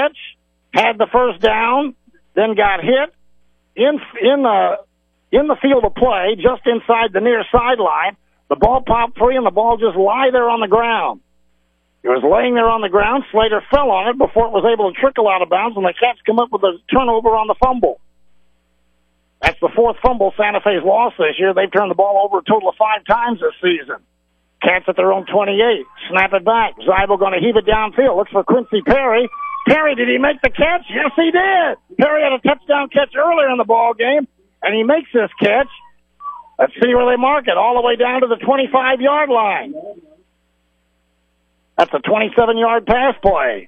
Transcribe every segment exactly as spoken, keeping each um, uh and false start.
catch, had the first down, then got hit in in the in the field of play, just inside the near sideline. The ball popped free, and the ball just lie there on the ground. It was laying there on the ground. Slater fell on it before it was able to trickle out of bounds, and the Cats come up with a turnover on the fumble. That's the fourth fumble Santa Fe's lost this year. They've turned the ball over a total of five times this season. Cats at their own twenty-eight. Snap it back. Zeibel going to heave it downfield. Looks for Quincy Perry. Perry, did he make the catch? Yes, he did. Perry had a touchdown catch earlier in the ball game, and he makes this catch. Let's see where they mark it. All the way down to the twenty-five-yard line. That's a twenty-seven-yard pass play.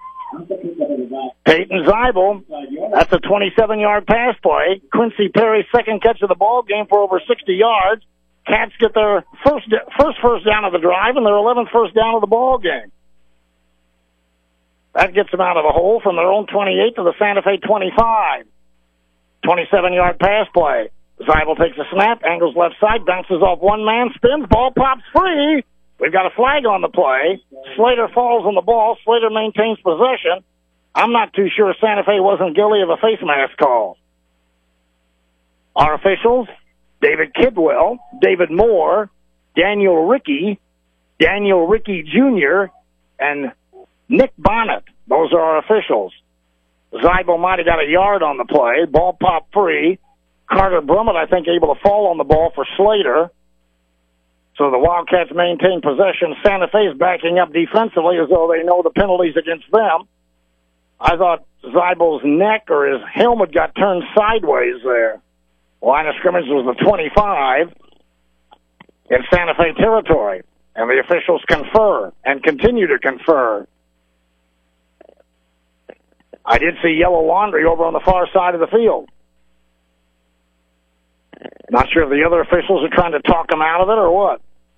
Peyton Zeibel, that's a twenty-seven-yard pass play. Quincy Perry's second catch of the ball game for over sixty yards. Cats get their first first first down of the drive and their eleventh first down of the ball game. That gets them out of a hole from their own twenty-eight to the Santa Fe twenty-five. twenty-seven-yard pass play. Zeibel takes a snap, angles left side, bounces off one man, spins, ball pops free. We've got a flag on the play. Slater falls on the ball. Slater maintains possession. I'm not too sure Santa Fe wasn't guilty of a face mask call. Our officials, David Kidwell, David Moore, Daniel Rickey, Daniel Rickey Junior, and Nick Bonnet. Those are our officials. Zeibel might have got a yard on the play. Ball popped free. Carter Brummett, I think, able to fall on the ball for Slater. So the Wildcats maintain possession. Santa Fe is backing up defensively as though they know the penalties against them. I thought Zeibel's neck or his helmet got turned sideways there. Line of scrimmage was the twenty-five in Santa Fe territory. And the officials confer and continue to confer. I did see yellow laundry over on the far side of the field. Not sure if the other officials are trying to talk him out of it or what.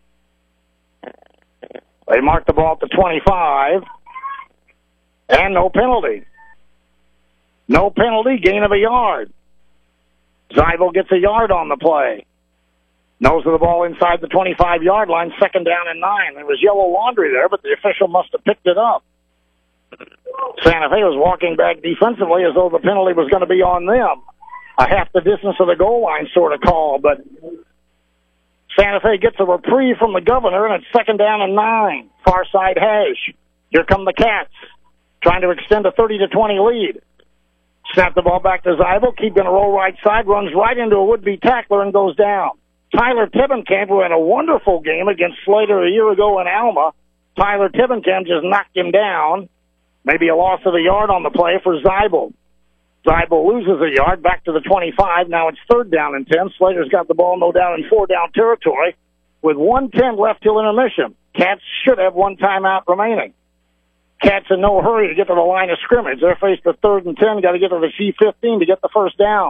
They marked the ball at the twenty-five. And no penalty. No penalty, gain of a yard. Zeibel gets a yard on the play. Nose of the ball inside the twenty-five-yard line, second down and nine. There was yellow laundry there, but the official must have picked it up. Santa Fe was walking back defensively as though the penalty was going to be on them. A half the distance of the goal line sort of call, but Santa Fe gets a reprieve from the governor, and it's second down and nine. Far side hash. Here come the Cats, trying to extend a thirty to twenty lead. Snap the ball back to Zeibel, keep going to roll right side, runs right into a would-be tackler and goes down. Tyler Tibbenkamp, who had a wonderful game against Slater a year ago in Alma, Tyler Tibbenkamp just knocked him down. Maybe a loss of a yard on the play for Zeibel. Zeibel loses a yard back to the twenty-five. Now it's third down and ten. Slater's got the ball, no doubt, in four-down territory with one ten left till intermission. Cats should have one timeout remaining. Cats in no hurry to get to the line of scrimmage. They're faced with third and ten. Got to get to the C fifteen to get the first down.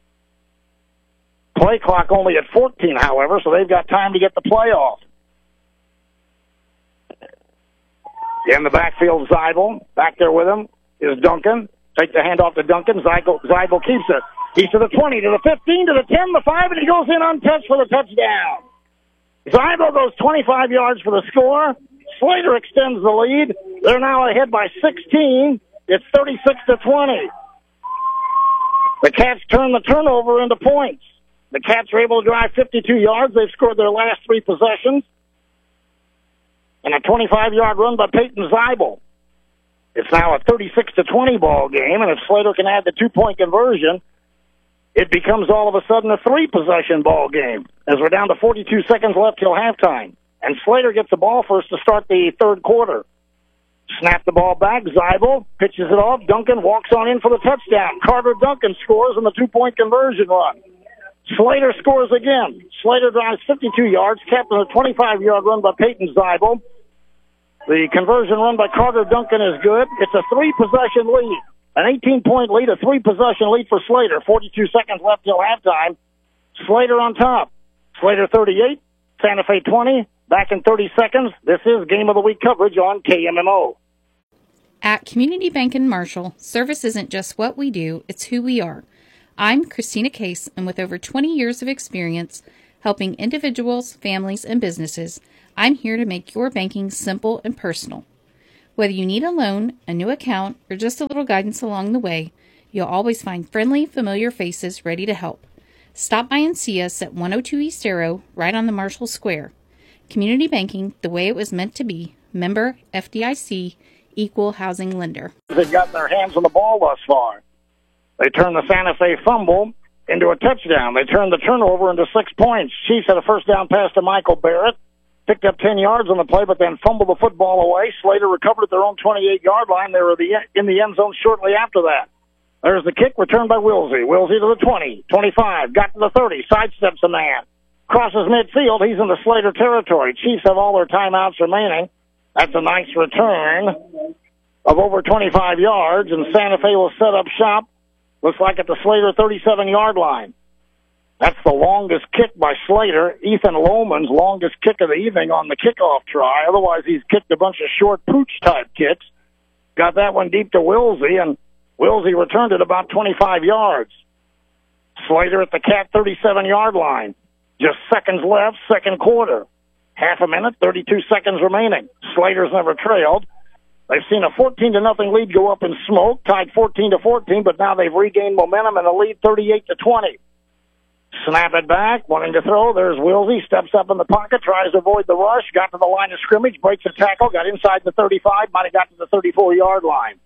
Play clock only at fourteen, however, so they've got time to get the play off. In the backfield, Zeibel. Back there with him is Duncan. Take the handoff to Duncan. Zeibel, Zeibel keeps it. He's to the twenty, to the fifteen, to the ten, the five, and he goes in untouched for the touchdown. Zeibel goes twenty-five yards for the score. Slater extends the lead. They're now ahead by sixteen. It's thirty-six to twenty. The Cats turn the turnover into points. The Cats are able to drive fifty-two yards. They've scored their last three possessions. And a twenty-five-yard run by Peyton Zeibel. It's now a thirty-six to twenty ball game, and if Slater can add the two-point conversion, it becomes all of a sudden a three-possession ball game, as we're down to forty-two seconds left till halftime. And Slater gets the ball first to start the third quarter. Snap the ball back. Zeibel pitches it off. Duncan walks on in for the touchdown. Carter Duncan scores on the two-point conversion run. Slater scores again. Slater drives fifty-two yards, capped on a twenty-five-yard run by Peyton Zeibel. The conversion run by Carter Duncan is good. It's a three-possession lead. An eighteen-point lead, a three-possession lead for Slater. forty-two seconds left till halftime. Slater on top. Slater thirty-eight, Santa Fe twenty. Back in thirty seconds. This is Game of the Week coverage on K M M O. At Community Bank in Marshall, service isn't just what we do, it's who we are. I'm Christina Case, and with over twenty years of experience helping individuals, families, and businesses, I'm here to make your banking simple and personal. Whether you need a loan, a new account, or just a little guidance along the way, you'll always find friendly, familiar faces ready to help. Stop by and see us at one oh two East Arrow, right on the Marshall Square. Community banking, the way it was meant to be. Member F D I C, Equal Housing Lender. They've gotten their hands on the ball thus far. They turned the Santa Fe fumble into a touchdown. They turned the turnover into six points. Chiefs had a first down pass to Michael Barrett. Picked up ten yards on the play, but then fumbled the football away. Slater recovered at their own twenty-eight-yard line. They were in the end zone shortly after that. There's the kick returned by Wilsey. Wilsey to the twenty, twenty-five, got to the thirty, sidesteps a man. Crosses midfield. He's in the Slater territory. Chiefs have all their timeouts remaining. That's a nice return of over twenty-five yards, and Santa Fe will set up shop, looks like at the Slater thirty-seven-yard line. That's the longest kick by Slater, Ethan Lohman's longest kick of the evening on the kickoff try. Otherwise, he's kicked a bunch of short pooch-type kicks. Got that one deep to Wilsey, and Wilsey returned it about twenty-five yards. Slater at the Cat thirty-seven-yard line. Just seconds left, second quarter. Half a minute, thirty-two seconds remaining. Slater's never trailed. They've seen a fourteen to nothing lead go up in smoke, tied fourteen to fourteen, but now they've regained momentum and a lead thirty-eight to twenty. Snap it back, wanting to throw. There's Wilsey, steps up in the pocket, tries to avoid the rush, got to the line of scrimmage, breaks a tackle, got inside the thirty-five, might have got to the thirty-four-yard line.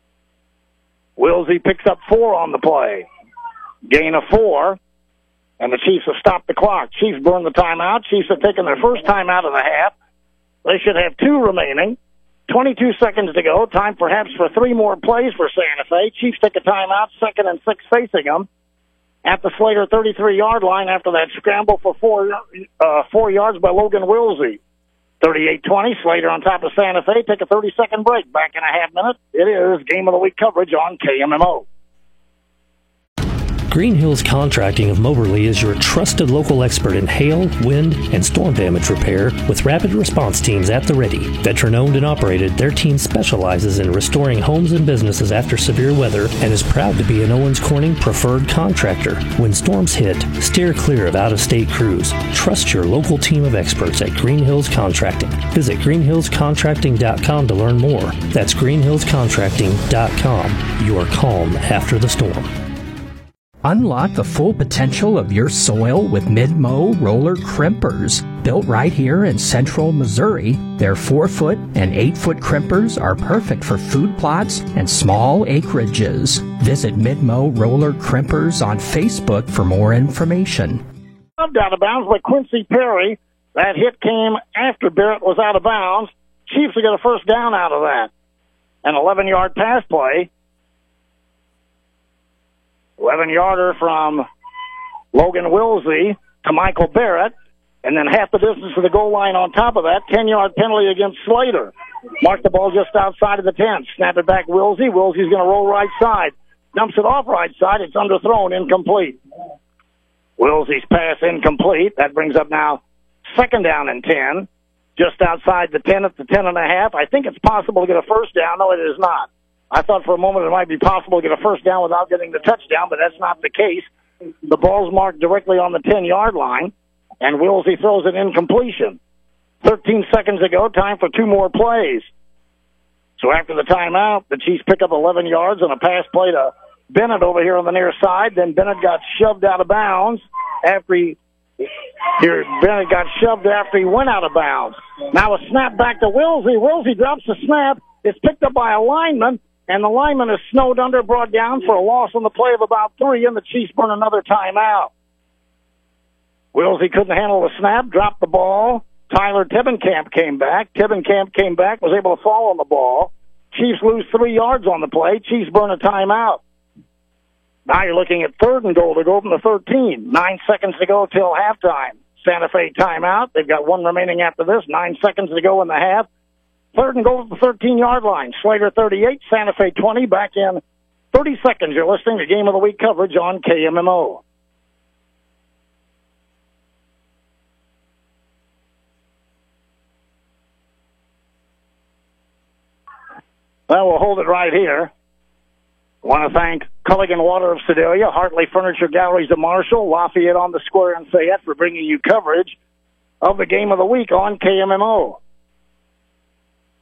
Wilsey picks up four on the play. Gain of four, and the Chiefs have stopped the clock. Chiefs burn the timeout. Chiefs have taken their first timeout of the half. They should have two remaining. twenty-two seconds to go. Time perhaps for three more plays for Santa Fe. Chiefs take a timeout, second and six facing them at the Slater thirty-three-yard line after that scramble for four uh, four yards by Logan Wilsey. thirty-eight twenty, Slater on top of Santa Fe. Take a thirty-second break. Back in a half minute. It is Game of the Week coverage on K M M O. Green Hills Contracting of Moberly is your trusted local expert in hail, wind, and storm damage repair with rapid response teams at the ready. Veteran-owned and operated, their team specializes in restoring homes and businesses after severe weather and is proud to be an Owens Corning preferred contractor. When storms hit, steer clear of out-of-state crews. Trust your local team of experts at Green Hills Contracting. Visit green hills contracting dot com to learn more. That's green hills contracting dot com. Your calm after the storm. Unlock the full potential of your soil with Mid-Mow roller crimpers. Built right here in central Missouri, their four-foot and eight-foot crimpers are perfect for food plots and small acreages. Visit Mid-Mow roller crimpers on Facebook for more information. Out of bounds by Quincy Perry. That hit came after Barrett was out of bounds. Chiefs will get a first down out of that. An eleven-yard pass play. eleven-yarder from Logan Wilsey to Michael Barrett, and then half the distance to the goal line on top of that. ten-yard penalty against Slater. Mark the ball just outside of the ten. Snap it back Wilsey. Wilsey's going to roll right side. Dumps it off right side. It's underthrown, incomplete. Wilsey's pass incomplete. That brings up now second down and ten. Just outside the ten at the ten and a half. I think it's possible to get a first down. No, it is not. I thought for a moment it might be possible to get a first down without getting the touchdown, but that's not the case. The ball's marked directly on the ten-yard line, and Wilsey throws an incompletion. thirteen seconds ago, time for two more plays. So after the timeout, the Chiefs pick up eleven yards on a pass play to Bennett over here on the near side. Then Bennett got shoved out of bounds after he here Bennett got shoved after he went out of bounds. Now a snap back to Wilsey. Wilsey drops the snap. It's picked up by a lineman. And the lineman is snowed under, brought down for a loss on the play of about three, and the Chiefs burn another timeout. Wilsey couldn't handle the snap, dropped the ball. Tyler Tibbenkamp came back. Tibbenkamp came back, was able to fall on the ball. Chiefs lose three yards on the play. Chiefs burn a timeout. Now you're looking at third and goal to go from the thirteen. Nine seconds to go till halftime. Santa Fe timeout. They've got one remaining after this. Nine seconds to go in the half. Third and goal to the thirteen-yard line. Slater thirty-eight, Santa Fe twenty. Back in thirty seconds. You're listening to Game of the Week coverage on K M M O. Well, we'll hold it right here. I want to thank Culligan Water of Sedalia, Hartley Furniture Galleries of Marshall, Lafayette on the Square in Fayette for bringing you coverage of the Game of the Week on K M M O.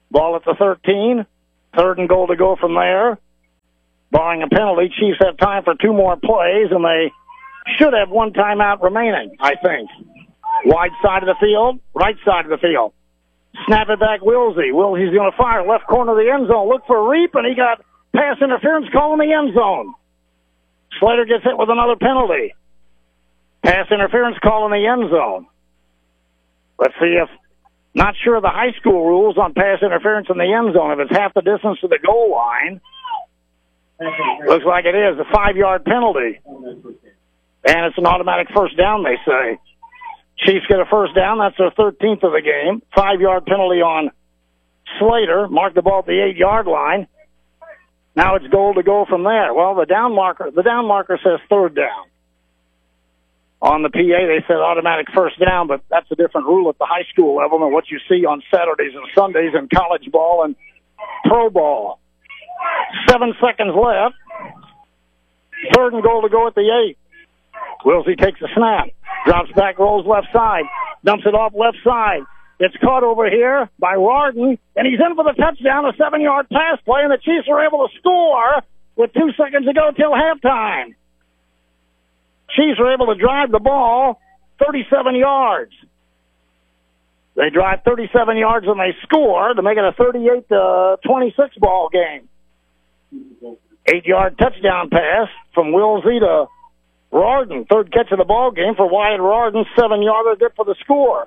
Ball at the thirteen. Third and goal to go from there. Barring a penalty, Chiefs have time for two more plays, and they should have one timeout remaining, I think. Wide side of the field, right side of the field. Snap it back, Wilsey. Wilsey's going to fire left corner of the end zone. Look for Reap, and he got pass interference call in the end zone. Slater gets hit with another penalty. Pass interference call in the end zone. Let's see if, not sure of the high school rules on pass interference in the end zone. If it's half the distance to the goal line, looks like it is a five-yard penalty. And it's an automatic first down, they say. Chiefs get a first down. That's their thirteenth of the game. Five-yard penalty on Slater. Mark the ball at the eight-yard line. Now it's goal to go from there. Well, the down marker, the down marker says third down. On the P A, they said automatic first down, but that's a different rule at the high school level than what you see on Saturdays and Sundays in college ball and pro ball. Seven seconds left. Third and goal to go at the eight. Wilsey takes a snap. Drops back, rolls left side. Dumps it off left side. It's caught over here by Rardon, and he's in for the touchdown, a seven-yard pass play, and the Chiefs are able to score with two seconds to go till halftime. Chiefs are able to drive the ball thirty-seven yards. They drive thirty-seven yards and they score to make it a thirty-eight to twenty-six ball game. Eight-yard touchdown pass from Wilsey to Rardon. Third catch of the ball game for Wyatt Rardon. Seven-yarder good for the score.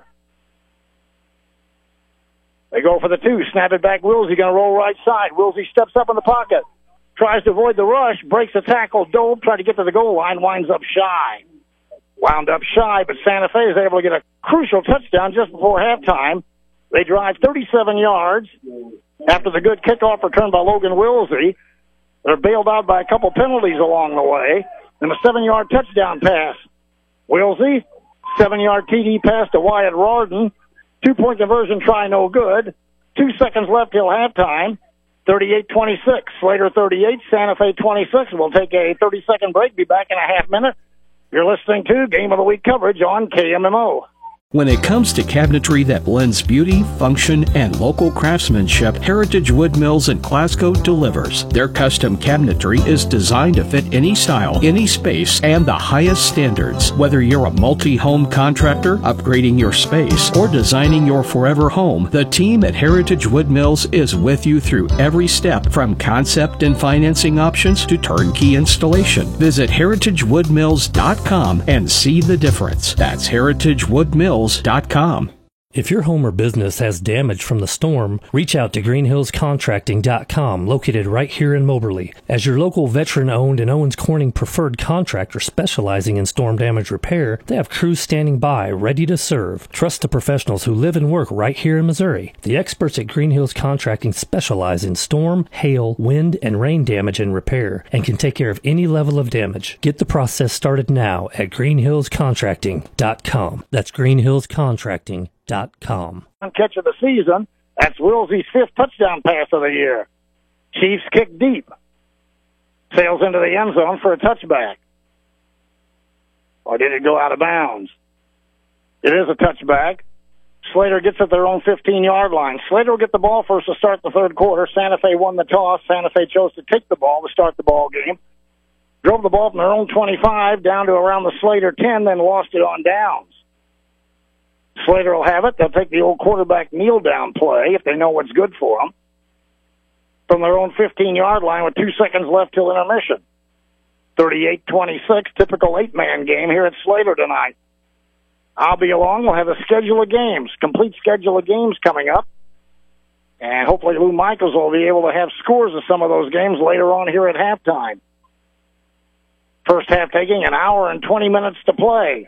They go for the two. Snap it back. Wilsey going to roll right side. Wilsey steps up in the pocket. Tries to avoid the rush. Breaks the tackle. Dobe tried to get to the goal line. Winds up shy. Wound up shy, but Santa Fe is able to get a crucial touchdown just before halftime. They drive thirty-seven yards after the good kickoff return by Logan Wilsey. They're bailed out by a couple penalties along the way. And a seven-yard touchdown pass. Wilsey, seven-yard T D pass to Wyatt Rardon. Two-point conversion try, no good. Two seconds left till halftime. thirty-eight twenty-six. Slater thirty-eight, Santa Fe twenty-six. We'll take a thirty-second break. Be back in a half minute. You're listening to Game of the Week coverage on K M M O. When it comes to cabinetry that blends beauty, function, and local craftsmanship, Heritage Wood Mills in Glasgow delivers. Their custom cabinetry is designed to fit any style, any space, and the highest standards. Whether you're a multi-home contractor, upgrading your space, or designing your forever home, the team at Heritage Wood Mills is with you through every step, from concept and financing options to turnkey installation. Visit heritage wood mills dot com and see the difference. That's heritage wood mills dot com. If your home or business has damage from the storm, reach out to green hills contracting dot com, located right here in Moberly. As your local veteran-owned and Owens Corning preferred contractor specializing in storm damage repair, they have crews standing by, ready to serve. Trust the professionals who live and work right here in Missouri. The experts at Green Hills Contracting specialize in storm, hail, wind, and rain damage and repair, and can take care of any level of damage. Get the process started now at green hills contracting dot com. That's green hills contracting dot com. Catch of the season. That's Wilsey's fifth touchdown pass of the year. Chiefs kick deep. Sails into the end zone for a touchback. Or did it go out of bounds? It is a touchback. Slater gets at their own fifteen-yard line. Slater will get the ball first to start the third quarter. Santa Fe won the toss. Santa Fe chose to take the ball to start the ball game. Drove the ball from their own twenty-five down to around the Slater ten, then lost it on downs. Slater will have it. They'll take the old quarterback kneel-down play if they know what's good for them. From their own fifteen-yard line with two seconds left till intermission. thirty-eight twenty-six, typical eight-man game here at Slater tonight. I'll be along. We'll have a schedule of games, complete schedule of games coming up. And hopefully Lou Michaels will be able to have scores of some of those games later on here at halftime. First half taking an hour and twenty minutes to play.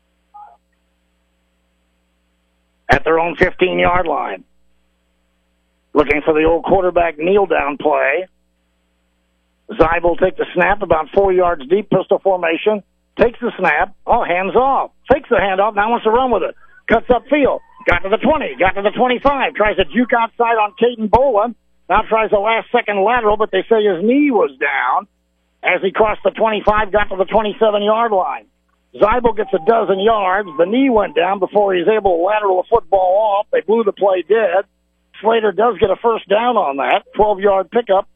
At their own fifteen-yard line. Looking for the old quarterback kneel-down play. Zeib will take the snap about four yards deep, pistol formation. Takes the snap. Oh, hands off. Fakes the handoff. Now wants to run with it. Cuts upfield. Got to the twenty. Got to the twenty-five. Tries to juke outside on Caden Boland. Now tries a last-second lateral, but they say his knee was down. As he crossed the twenty-five, got to the twenty-seven-yard line. Zeibel gets a dozen yards. The knee went down before he was able to lateral the football off. They blew the play dead. Slater does get a first down on that, twelve-yard pickup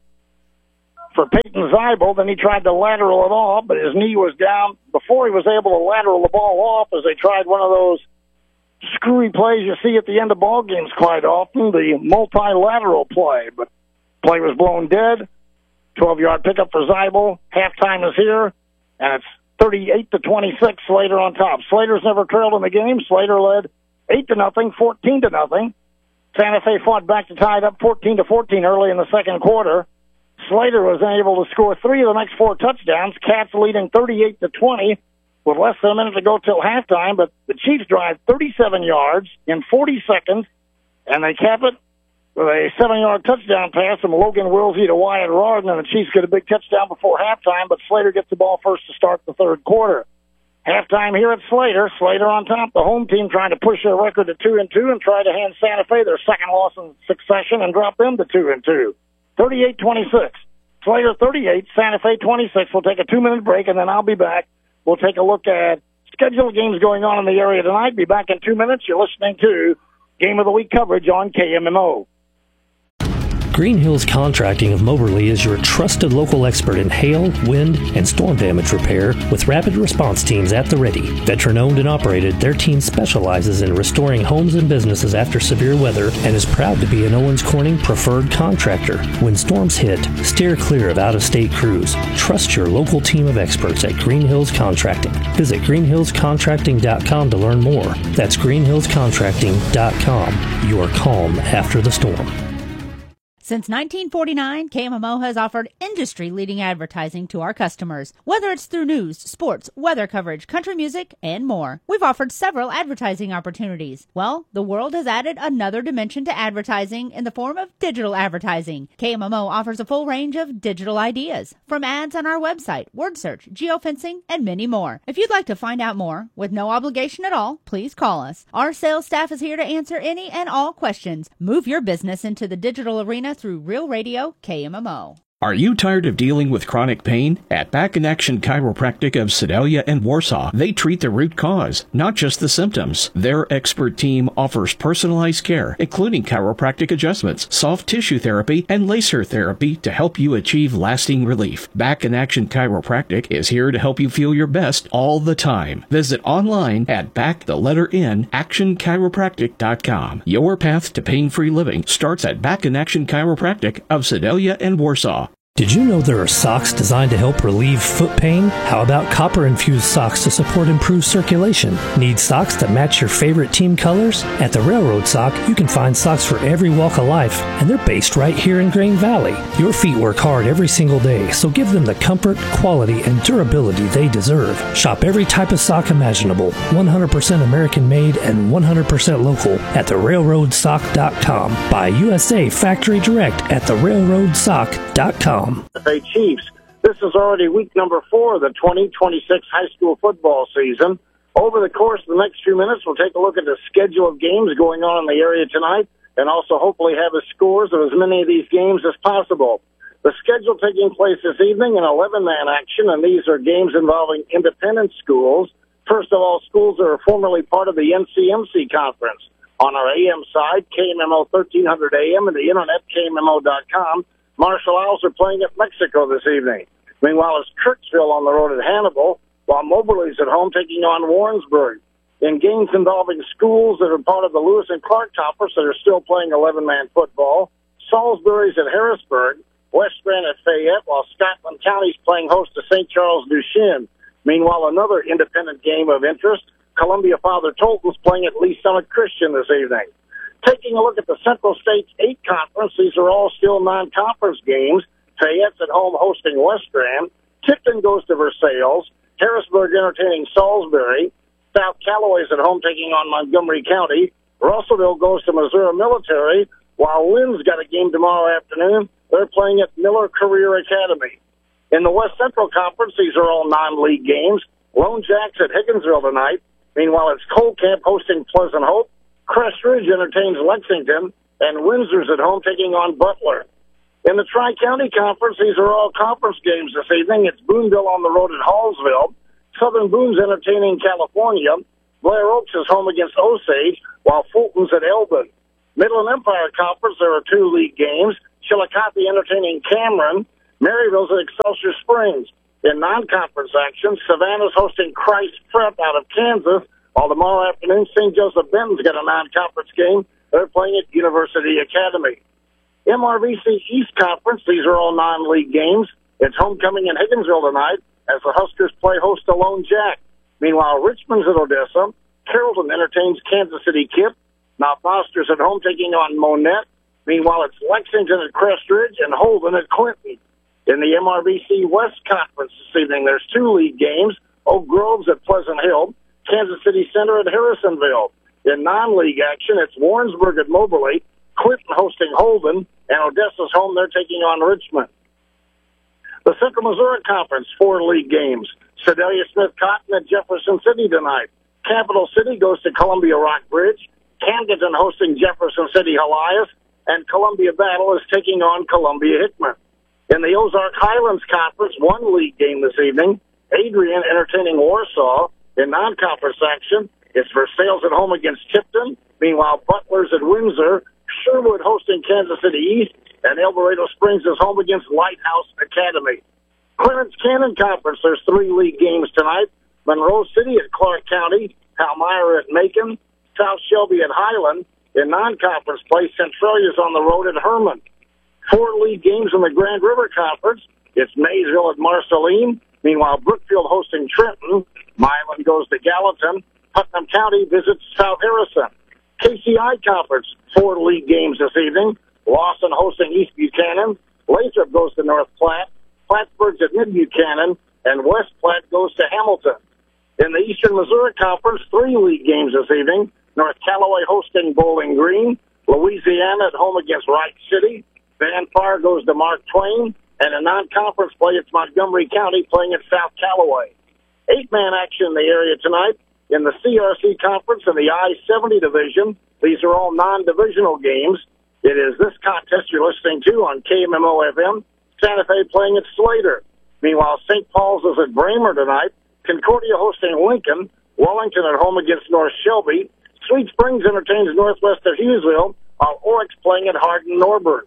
for Peyton Zeibel. Then he tried to lateral it off, but his knee was down before he was able to lateral the ball off as they tried one of those screwy plays you see at the end of ball games quite often, the multilateral play. But play was blown dead. twelve-yard pickup for Zeibel. Halftime is here, and it's thirty-eight to twenty-six, Slater on top. Slater's never trailed in the game. Slater led eight to nothing, fourteen to nothing. Santa Fe fought back to tie it up fourteen to fourteen early in the second quarter. Slater was able to score three of the next four touchdowns. Cats leading thirty-eight to twenty with less than a minute to go till halftime, but the Chiefs drive thirty-seven yards in forty seconds, and they cap it with a seven-yard touchdown pass from Logan Wilsey to Wyatt Rarden, and the Chiefs get a big touchdown before halftime, but Slater gets the ball first to start the third quarter. Halftime here at Slater. Slater on top. The home team trying to push their record to two and two and try to hand Santa Fe their second loss in succession and drop them to two and two. thirty-eight twenty-six. Slater thirty-eight, Santa Fe twenty-six. We'll take a two-minute break, and then I'll be back. We'll take a look at scheduled games going on in the area tonight. Be back in two minutes. You're listening to Game of the Week coverage on K M M O. Green Hills Contracting of Moberly is your trusted local expert in hail, wind, and storm damage repair with rapid response teams at the ready. Veteran-owned and operated, their team specializes in restoring homes and businesses after severe weather and is proud to be an Owens Corning preferred contractor. When storms hit, steer clear of out-of-state crews. Trust your local team of experts at Green Hills Contracting. Visit green hills contracting dot com to learn more. That's green hills contracting dot com. Your calm after the storm. Since nineteen forty-nine, K M M O has offered industry-leading advertising to our customers, whether it's through news, sports, weather coverage, country music, and more. We've offered several advertising opportunities. Well, the world has added another dimension to advertising in the form of digital advertising. K M M O offers a full range of digital ideas, from ads on our website, word search, geofencing, and many more. If you'd like to find out more, with no obligation at all, please call us. Our sales staff is here to answer any and all questions. Move your business into the digital arena through Real Radio K M M O. Are you tired of dealing with chronic pain? At Back in Action Chiropractic of Sedalia and Warsaw, they treat the root cause, not just the symptoms. Their expert team offers personalized care, including chiropractic adjustments, soft tissue therapy, and laser therapy to help you achieve lasting relief. Back in Action Chiropractic is here to help you feel your best all the time. Visit online at back the letter N action chiropractic dot com. Your path to pain-free living starts at Back in Action Chiropractic of Sedalia and Warsaw. Did you know there are socks designed to help relieve foot pain? How about copper-infused socks to support improved circulation? Need socks that match your favorite team colors? At the Railroad Sock, you can find socks for every walk of life, and they're based right here in Grain Valley. Your feet work hard every single day, so give them the comfort, quality, and durability they deserve. Shop every type of sock imaginable, one hundred percent American-made and one hundred percent local at the railroad sock dot com. Buy U S A factory direct at the railroad sock dot com. Hey, Chiefs, this is already week number four of the twenty twenty-six high school football season. Over the course of the next few minutes, we'll take a look at the schedule of games going on in the area tonight and also hopefully have the scores of as many of these games as possible. The schedule taking place this evening in eleven-man action, and these are games involving independent schools. First of all, schools that are formerly part of the N C M C conference. On our A M side, K M M O thirteen hundred A M and the internet, K M M O dot com. Marshall Owls are playing at Mexico this evening. Meanwhile, it's Kirksville on the road at Hannibal, while Moberly's at home taking on Warrensburg. In games involving schools that are part of the Lewis and Clark Toppers that are still playing eleven-man football, Salisbury's at Harrisburg, West Grand at Fayette, while Scotland County's playing host to Saint Charles Duchesne. Meanwhile, another independent game of interest, Columbia Father Tolton's playing at Lee Summit Christian this evening. Taking a look at the Central States eight Conference, these are all still non-conference games. Fayette's at home hosting West Grand. Tipton goes to Versailles. Harrisburg entertaining Salisbury. South Callaway's at home taking on Montgomery County. Russellville goes to Missouri Military, while Lynn's got a game tomorrow afternoon. They're playing at Miller Career Academy. In the West Central Conference, these are all non-league games. Lone Jack's at Higginsville tonight. Meanwhile, it's Cole Camp hosting Pleasant Hope. Crest Ridge entertains Lexington, and Windsor's at home taking on Butler. In the Tri-County Conference, these are all conference games this evening. It's Boonville on the road at Hallsville. Southern Boone's entertaining California. Blair Oaks is home against Osage, while Fulton's at Elbin. Midland Empire Conference, there are two league games. Chillicothe entertaining Cameron. Maryville's at Excelsior Springs. In non-conference action, Savannah's hosting Christ Prep out of Kansas, while tomorrow afternoon, Saint Joseph Benton's got a non-conference game. They're playing at University Academy. M R V C East Conference, these are all non-league games. It's homecoming in Higginsville tonight as the Huskers play host to Lone Jack. Meanwhile, Richmond's at Odessa. Carrollton entertains Kansas City Kip. Now Foster's at home taking on Monette. Meanwhile, it's Lexington at Crest Ridge and Holden at Clinton. In the M R V C West Conference this evening, there's two league games. Oak Grove's at Pleasant Hill. Kansas City Center at Harrisonville. In non-league action, it's Warrensburg at Moberly. Clinton hosting Holden. And Odessa's home, they're taking on Richmond. The Central Missouri Conference, four league games. Sedalia Smith Cotton at Jefferson City tonight. Capital City goes to Columbia Rock Bridge. Camden hosting Jefferson City Elias. And Columbia Battle is taking on Columbia Hickman. In the Ozark Highlands Conference, one league game this evening. Adrian entertaining Warsaw. In non-conference action, it's Versailles at home against Tipton. Meanwhile, Butler's at Windsor. Sherwood hosting Kansas City East. And El Dorado Springs is home against Lighthouse Academy. Clarence Cannon Conference, there's three league games tonight. Monroe City at Clark County. Palmyra at Macon. South Shelby at Highland. In non-conference play, Centralia's on the road at Herman. Four league games in the Grand River Conference. It's Maysville at Marceline. Meanwhile, Brookfield hosting Trenton. Milan goes to Gallatin. Putnam County visits South Harrison. K C I Conference, four league games this evening. Lawson hosting East Buchanan. Lathrop goes to North Platte. Plattsburgh's at Mid Buchanan. And West Platte goes to Hamilton. In the Eastern Missouri Conference, three league games this evening. North Callaway hosting Bowling Green. Louisiana at home against Wright City. Van Far goes to Mark Twain. And in non-conference play, it's Montgomery County playing at South Callaway. Eight-man action in the area tonight. In the C R C Conference and the I seventy Division, these are all non-divisional games. It is this contest you're listening to on K M M O F M. Santa Fe playing at Slater. Meanwhile, Saint Paul's is at Bramer tonight. Concordia hosting Lincoln. Wellington at home against North Shelby. Sweet Springs entertains northwest of Hughesville, while Oryx playing at Hardin-Norburn.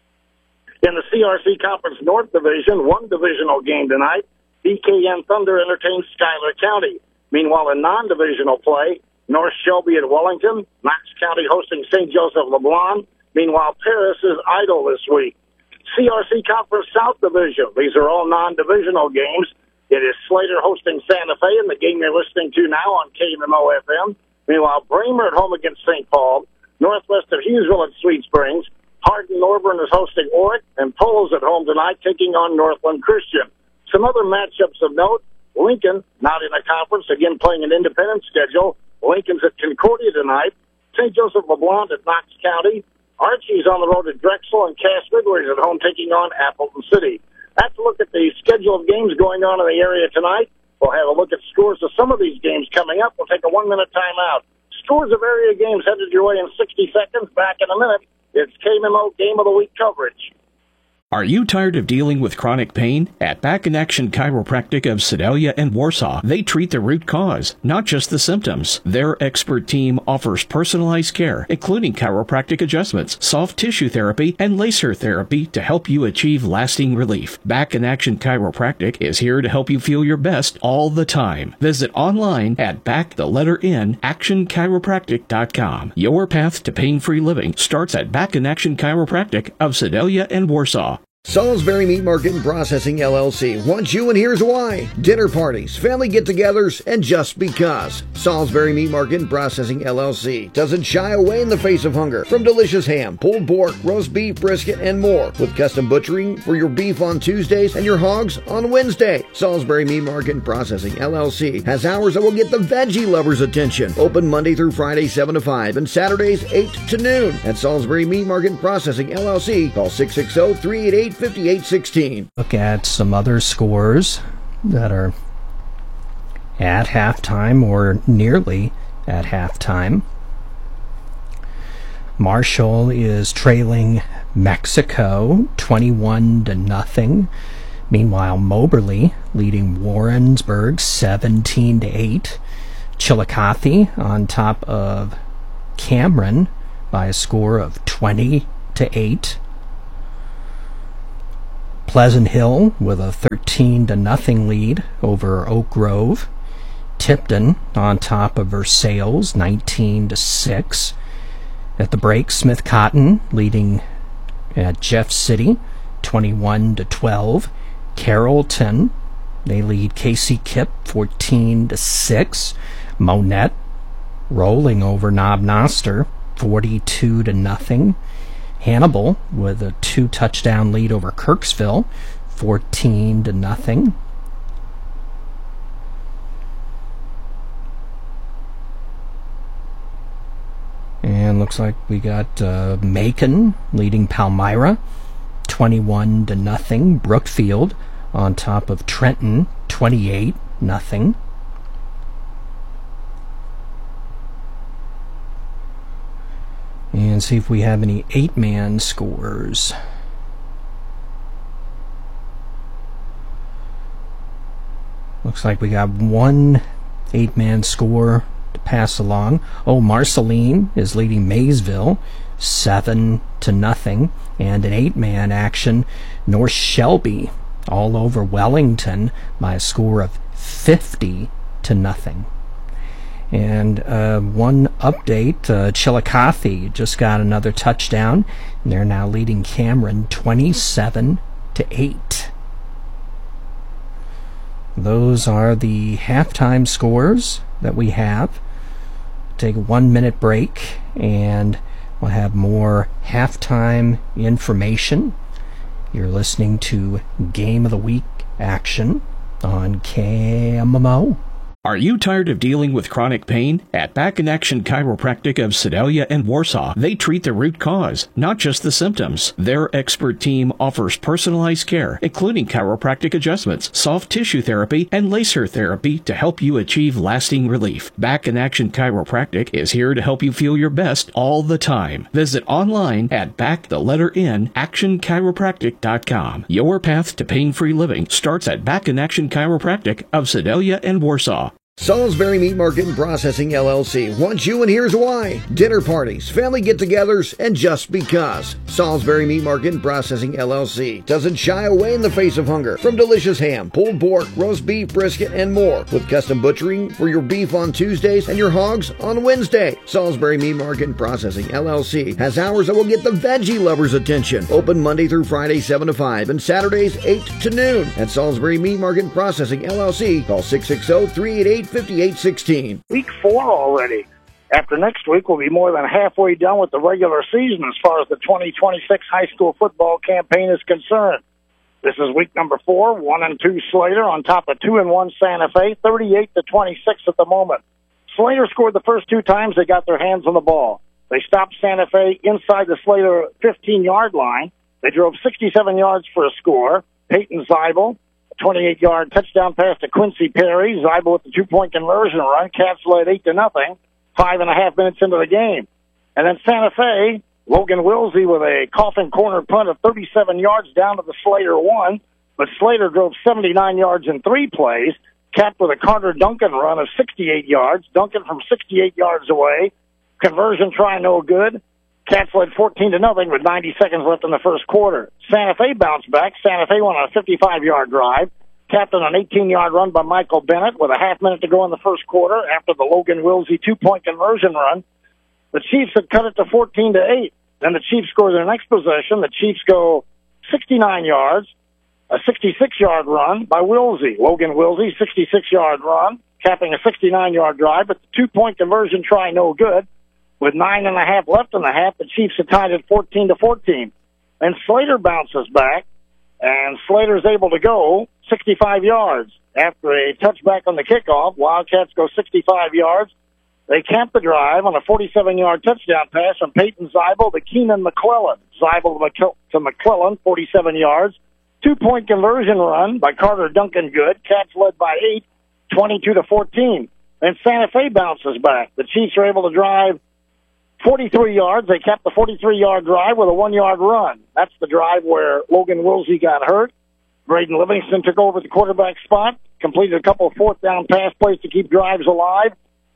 In the C R C Conference North Division, one divisional game tonight. B K N Thunder entertains Schuyler County. Meanwhile, in non-divisional play, North Shelby at Wellington, Knox County hosting Saint Joseph LeBlanc. Meanwhile, Paris is idle this week. C R C Conference South Division. These are all non-divisional games. It is Slater hosting Santa Fe, and the game you're listening to now on K M M O F M. Meanwhile, Bramer at home against Saint Paul. Northwest of Hughesville at Sweet Springs. Hardin-Norburn is hosting Oric, and Polo's at home tonight taking on Northland Christian. Some other matchups of note. Lincoln, not in a conference, again playing an independent schedule. Lincoln's at Concordia tonight. Saint Joseph LeBlanc at Knox County. Archie's on the road at Drexel, and Cass Midway's at home taking on Appleton City. That's a look at the schedule of games going on in the area tonight. We'll have a look at scores of some of these games coming up. We'll take a one-minute timeout. Scores of area games headed your way in sixty seconds. Back in a minute. It's K M M O Game of the Week coverage. Are you tired of dealing with chronic pain? At Back in Action Chiropractic of Sedalia and Warsaw, they treat the root cause, not just the symptoms. Their expert team offers personalized care, including chiropractic adjustments, soft tissue therapy, and laser therapy to help you achieve lasting relief. Back in Action Chiropractic is here to help you feel your best all the time. Visit online at back the letter N action chiropractic dot com. Your path to pain-free living starts at Back in Action Chiropractic of Sedalia and Warsaw. Salisbury Meat Market and Processing L L C wants you, and here's why. Dinner parties, family get-togethers, and just because. Salisbury Meat Market and Processing L L C doesn't shy away in the face of hunger from delicious ham, pulled pork, roast beef, brisket, and more, with custom butchering for your beef on Tuesdays and your hogs on Wednesday. Salisbury Meat Market and Processing L L C has hours that will get the veggie lovers' attention. Open Monday through Friday, seven to five, and Saturdays, eight to noon. At Salisbury Meat Market and Processing L L C, call six six zero, three eight eight, five eight one six. Look at some other scores that are at halftime or nearly at halftime. Marshall is trailing Mexico twenty-one to nothing. Meanwhile, Moberly leading Warrensburg seventeen to eight. Chillicothe on top of Cameron by a score of twenty to eight. Pleasant Hill with a thirteen to nothing lead over Oak Grove. Tipton on top of Versailles, nineteen to six. At the break, Smith Cotton leading at Jeff City, twenty-one to twelve. Carrollton, they lead K C Kip, fourteen to six. Monette rolling over Knob Noster, forty-two to nothing. Hannibal with a two touchdown lead over Kirksville, fourteen to nothing. And looks like we got uh, Macon leading Palmyra, twenty-one to nothing. Brookfield on top of Trenton, twenty-eight nothing. And see if we have any eight-man scores. Looks like we got one eight-man score to pass along. Oh, Marceline is leading Maysville, seven to nothing. And an eight-man action, North Shelby all over Wellington by a score of fifty to nothing. And uh, one update, uh, Chillicothe just got another touchdown, and they're now leading Cameron twenty-seven to eight. Those are the halftime scores that we have. Take a one-minute break, and we'll have more halftime information. You're listening to Game of the Week action on K M M O. Are you tired of dealing with chronic pain? At Back in Action Chiropractic of Sedalia and Warsaw, they treat the root cause, not just the symptoms. Their expert team offers personalized care, including chiropractic adjustments, soft tissue therapy, and laser therapy to help you achieve lasting relief. Back in Action Chiropractic is here to help you feel your best all the time. Visit online at back the letter N action chiropractic dot com. Your path to pain-free living starts at Back in Action Chiropractic of Sedalia and Warsaw. Salisbury Meat Market and Processing L L C wants you, and here's why. Dinner parties, family get-togethers, and just because. Salisbury Meat Market and Processing L L C doesn't shy away in the face of hunger. From delicious ham, pulled pork, roast beef, brisket, and more. With custom butchering for your beef on Tuesdays and your hogs on Wednesday. Salisbury Meat Market and Processing L L C has hours that will get the veggie lovers' attention. Open Monday through Friday, seven to five, and Saturdays, eight to noon. At Salisbury Meat Market and Processing L L C, call six six zero, three eight eight, five eight one six. Week four already. After next week, we'll be more than halfway done with the regular season as far as the twenty twenty-six high school football campaign is concerned. This is week number four, one and two Slater on top of two and one Santa Fe, thirty-eight to twenty-six at the moment. Slater scored the first two times they got their hands on the ball. They stopped Santa Fe inside the Slater fifteen-yard line. They drove sixty-seven yards for a score. Peyton Zeibel, twenty-eight-yard touchdown pass to Quincy Perry. Zeibel with the two-point conversion run. Cats led eight to nothing. Five and a half minutes into the game. And then Santa Fe, Logan Wilsey with a coffin corner punt of thirty-seven yards down to the Slater one. But Slater drove seventy-nine yards in three plays. Capped with a Carter Duncan run of sixty-eight yards. Duncan from sixty-eight yards away. Conversion try no good. Cats led fourteen to nothing with ninety seconds left in the first quarter. Santa Fe bounced back. Santa Fe went on a fifty-five-yard drive. Capped on an eighteen-yard run by Michael Bennett with a half minute to go in the first quarter after the Logan Wilsey two-point conversion run. The Chiefs had cut it to fourteen to eight. Then the Chiefs score their next possession. The Chiefs go sixty-nine yards, a sixty-six-yard run by Wilsey. Logan Wilsey, sixty-six-yard run, capping a sixty-nine-yard drive, but the two-point conversion try no good. With nine and a half left in the half, the Chiefs had tied it fourteen to fourteen. And Slater bounces back, and Slater's able to go sixty-five yards. After a touchback on the kickoff, Wildcats go sixty-five yards. They camp the drive on a forty-seven-yard touchdown pass from Peyton Zeibel to Keenan McClellan. Zeibel to McClellan, forty-seven yards. Two-point conversion run by Carter Duncan Good. Cats led by eight, twenty-two to fourteen. And Santa Fe bounces back. The Chiefs are able to drive forty-three yards. They capped the forty-three-yard drive with a one-yard run. That's the drive where Logan Wilsey got hurt. Braden Livingston took over the quarterback spot, completed a couple of fourth-down pass plays to keep drives alive.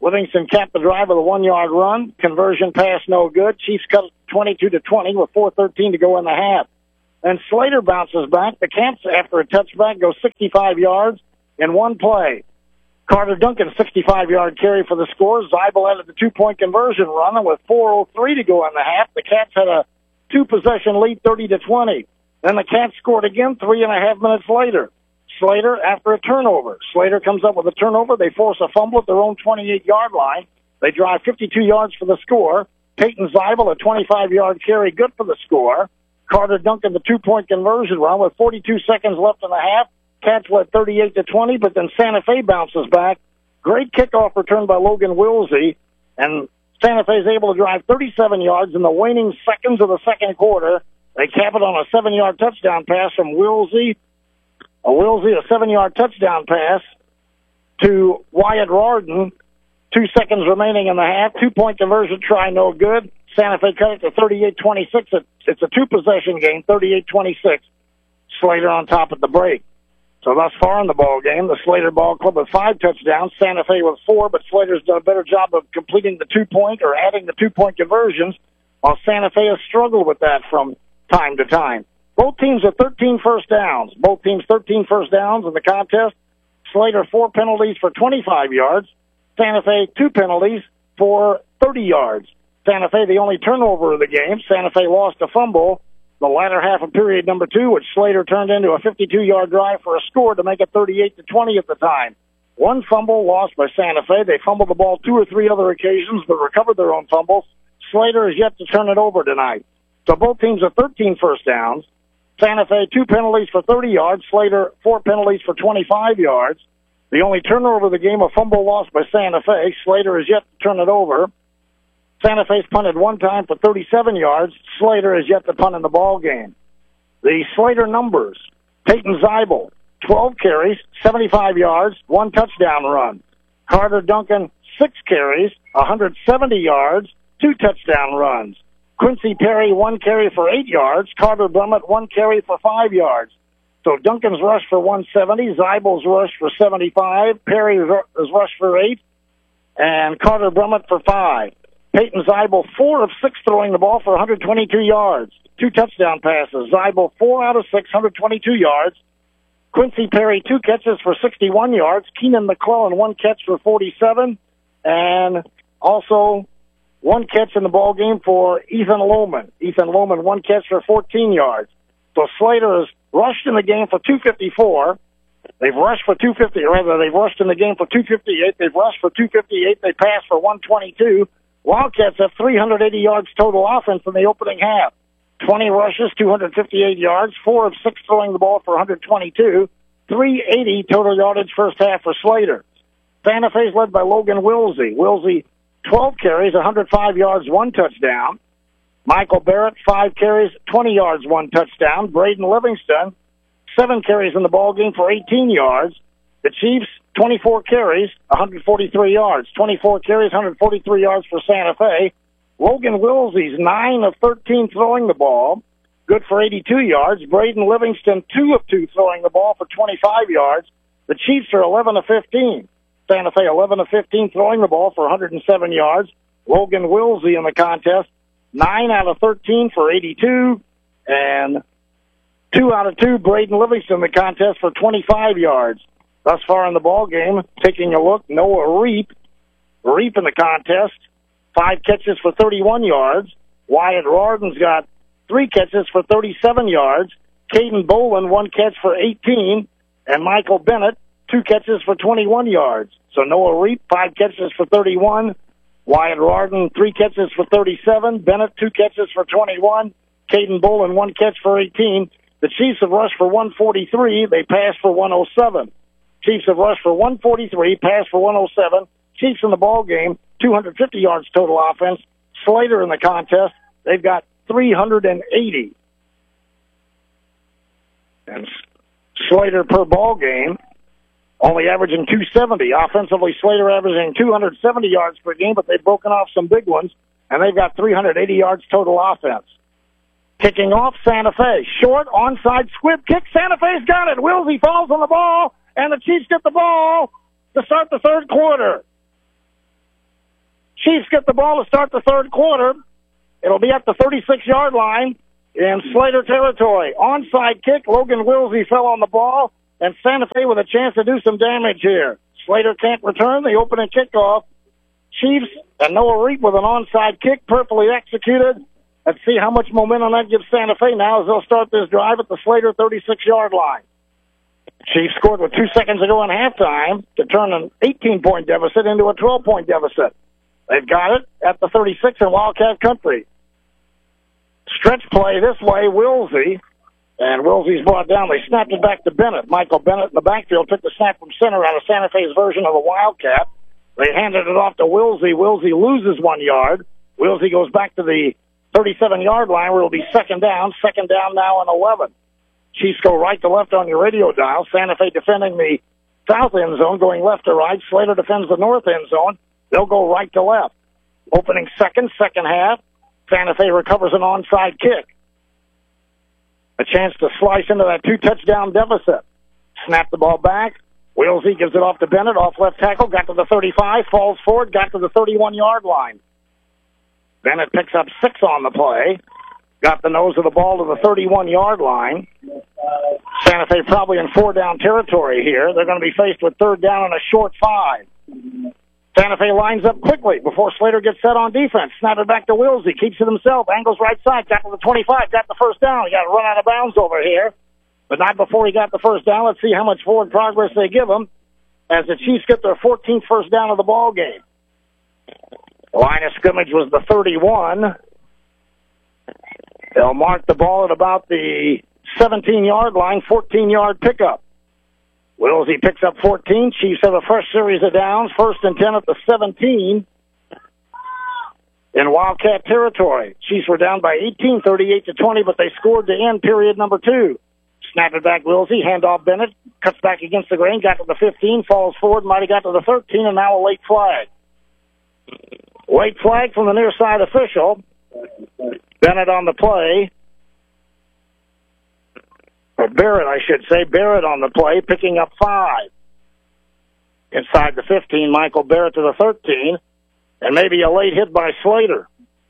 Livingston capped the drive with a one-yard run. Conversion pass no good. Chiefs cut it twenty-two to twenty with four thirteen to go in the half. And Slater bounces back. The Camps, after a touchback, go sixty-five yards in one play. Carter Duncan, sixty-five-yard carry for the score. Zeibel added the two-point conversion run, and with four oh three to go in the half, the Cats had a two-possession lead, thirty to twenty. Then the Cats scored again three and a half minutes later. Slater after a turnover. Slater comes up with a turnover. They force a fumble at their own twenty-eight-yard line. They drive fifty-two yards for the score. Peyton Zeibel, a twenty-five-yard carry, good for the score. Carter Duncan, the two-point conversion run with forty-two seconds left in the half. Cats led thirty-eight to twenty, but then Santa Fe bounces back. Great kickoff return by Logan Wilsey, and Santa Fe is able to drive thirty-seven yards in the waning seconds of the second quarter. They cap it on a seven-yard touchdown pass from Wilsey. A Wilsey, a seven-yard touchdown pass to Wyatt Rarden. Two seconds remaining in the half. Two-point conversion try, no good. Santa Fe cut it to thirty-eight twenty-six. It's a two-possession game, thirty-eight twenty-six. Slater on top at the break. So thus far in the ball game, the Slater Ball Club with five touchdowns, Santa Fe with four, but Slater's done a better job of completing the two-point or adding the two-point conversions, while Santa Fe has struggled with that from time to time. Both teams are thirteen first downs. Both teams thirteen first downs in the contest. Slater, four penalties for twenty-five yards. Santa Fe, two penalties for thirty yards. Santa Fe, the only turnover of the game. Santa Fe lost a fumble the latter half of period number two, which Slater turned into a fifty-two-yard drive for a score to make it thirty-eight to twenty at the time. One fumble lost by Santa Fe. They fumbled the ball two or three other occasions, but recovered their own fumbles. Slater is yet to turn it over tonight. So both teams are thirteen first downs. Santa Fe, two penalties for thirty yards. Slater, four penalties for twenty-five yards. The only turnover of the game, a fumble lost by Santa Fe. Slater is yet to turn it over. Santa Fe's punted one time for thirty-seven yards. Slater is yet to punt in the ball game. The Slater numbers: Peyton Zeibel, twelve carries, seventy-five yards, one touchdown run. Carter Duncan, six carries, one hundred seventy yards, two touchdown runs. Quincy Perry, one carry for eight yards. Carter Brummett, one carry for five yards. So Duncan's rushed for one seventy, Zeibel's rushed for seventy-five, Perry is rushed for eight, and Carter Brummett for five. Peyton Zeibel, four of six throwing the ball for one hundred twenty-two yards. Two touchdown passes. Zeibel, four out of six, one hundred twenty-two yards. Quincy Perry, two catches for sixty-one yards. Keenan McClellan, one catch for forty-seven. And also one catch in the ball game for Ethan Lohman. Ethan Lohman, one catch for fourteen yards. So Slater has rushed in the game for two fifty-four. They've rushed for two fifty, or rather, they've rushed in the game for two fifty-eight. They've rushed for two fifty-eight. They passed for one twenty-two. Wildcats have three hundred eighty yards total offense in the opening half. twenty rushes, two hundred fifty-eight yards, four of six throwing the ball for one hundred twenty-two, three eighty total yardage first half for Slater. Santa Fe's led by Logan Wilsey. Wilsey, twelve carries, one hundred five yards, one touchdown. Michael Barrett, five carries, twenty yards, one touchdown. Braden Livingston, seven carries in the ballgame for eighteen yards. The Chiefs, twenty-four carries, one hundred forty-three yards. twenty-four carries, one hundred forty-three yards for Santa Fe. Logan Wilsey's nine of thirteen throwing the ball, good for eighty-two yards. Braden Livingston, two of two throwing the ball for twenty-five yards. The Chiefs are eleven of fifteen. Santa Fe, eleven of fifteen throwing the ball for one hundred seven yards. Logan Wilsey in the contest, nine out of thirteen for eighty-two. And two out of two, Braden Livingston in the contest for twenty-five yards. Thus far in the ball game, taking a look, Noah Reap, Reap in the contest, five catches for thirty-one yards. Wyatt Rarden's got three catches for thirty-seven yards. Caden Boland, one catch for eighteen. And Michael Bennett, two catches for twenty-one yards. So Noah Reap, five catches for thirty-one. Wyatt Rarden, three catches for thirty-seven. Bennett, two catches for twenty-one. Caden Boland, one catch for eighteen. The Chiefs have rushed for one forty-three. They passed for one oh seven. Chiefs have rushed for one forty-three, passed for one oh seven. Chiefs in the ball game, two hundred fifty yards total offense. Slater in the contest, they've got three hundred eighty. And Slater per ball game, only averaging two seventy. Offensively, Slater averaging two hundred seventy yards per game, but they've broken off some big ones, and they've got three hundred eighty yards total offense. Kicking off, Santa Fe. Short, onside, squib kick. Santa Fe's got it. Wilsey falls on the ball, and the Chiefs get the ball to start the third quarter. Chiefs get the ball to start the third quarter. It'll be at the thirty-six-yard line in Slater territory. Onside kick. Logan Wilsey fell on the ball, and Santa Fe with a chance to do some damage here. Slater can't return the opening kickoff. Chiefs and Noah Reap with an onside kick, perfectly executed. Let's see how much momentum that gives Santa Fe now as they'll start this drive at the Slater thirty-six-yard line. Chiefs scored with two seconds to go in halftime to turn an eighteen-point deficit into a twelve-point deficit. They've got it at the thirty-six in Wildcat Country. Stretch play this way, Wilsey. And Wilsey's brought down. They snapped it back to Bennett. Michael Bennett in the backfield took the snap from center out of Santa Fe's version of a Wildcat. They handed it off to Wilsey. Wilsey loses one yard. Wilsey goes back to the thirty-seven-yard line where it'll be second down. Second down now and eleven. Chiefs go right to left on your radio dial. Santa Fe defending the south end zone, going left to right. Slater defends the north end zone. They'll go right to left. Opening second, second half. Santa Fe recovers an onside kick. A chance to slice into that two-touchdown deficit. Snap the ball back. Wilsey gives it off to Bennett, off left tackle, got to the thirty-five, falls forward, got to the thirty-one-yard line. Bennett picks up six on the play, got the nose of the ball to the thirty-one-yard line. Santa Fe probably in four-down territory here. They're going to be faced with third down and a short five. Santa Fe lines up quickly before Slater gets set on defense. Snap it back to Wilsey, keeps it himself, angles right side, got to the twenty-five, got the first down. He got to run out of bounds over here. But not before he got the first down. Let's see how much forward progress they give him as the Chiefs get their fourteenth first down of the ball game. The line of scrimmage was the thirty-one. They'll mark the ball at about the seventeen-yard line, fourteen-yard pickup. Wilsey picks up fourteen. Chiefs have a fresh series of downs. First and ten at the seventeen in Wildcat territory. Chiefs were down by eighteen, thirty-eight to twenty, but they scored to end period number two. Snap it back, Wilsey, handoff Bennett, cuts back against the grain, got to the fifteen, falls forward, might have got to the thirteen, and now a late flag. Late flag from the near side official. Bennett on the play. Or Barrett, I should say. Barrett on the play, picking up five. Inside the fifteen, Michael Barrett to the thirteen, and maybe a late hit by Slater.